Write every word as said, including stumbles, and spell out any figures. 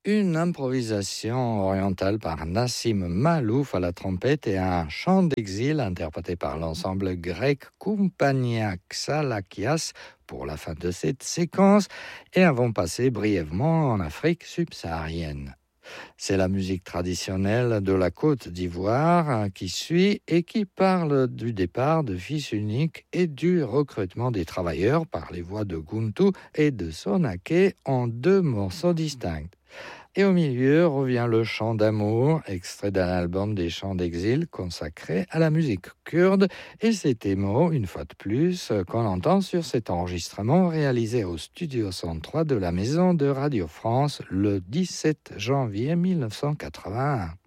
une improvisation orientale par Nassim Malouf à la trompette et un chant d'exil interprété par l'ensemble grec Kompania Xalakias pour la fin de cette séquence et avons passé brièvement en Afrique subsaharienne. C'est la musique traditionnelle de la Côte d'Ivoire qui suit et qui parle du départ de fils uniques et du recrutement des travailleurs par les voix de Guntu et de Sonaké en deux morceaux distincts. Et au milieu revient le chant d'amour, extrait d'un album des chants d'exil consacré à la musique kurde. Et c'est Emo, une fois de plus, qu'on entend sur cet enregistrement réalisé au Studio cent trois de la Maison de Radio France le dix-sept janvier mille neuf cent quatre-vingt-un.